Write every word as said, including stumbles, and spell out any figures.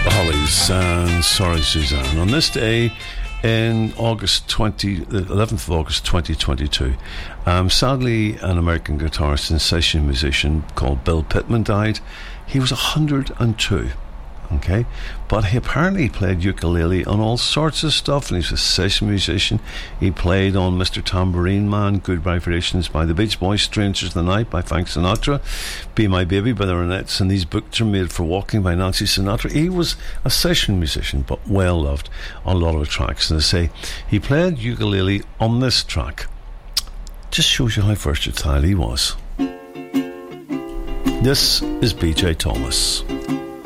Hollies and Sorry Suzanne. On this day in August twenty, eleventh of August twenty twenty-two, um, sadly an American guitarist and session musician called Bill Pittman died. He was one hundred and two. Okay, but he apparently played ukulele on all sorts of stuff, and he's a session musician. He played on Mister Tambourine Man, Goodbye Variations by the Beach Boys, Strangers in the Night by Frank Sinatra, Be My Baby by the Ronettes, and These Boots Are Made for Walking by Nancy Sinatra. He was a session musician, but well loved on a lot of tracks. And they say he played ukulele on this track. Just shows you how versatile he was. This is B J Thomas.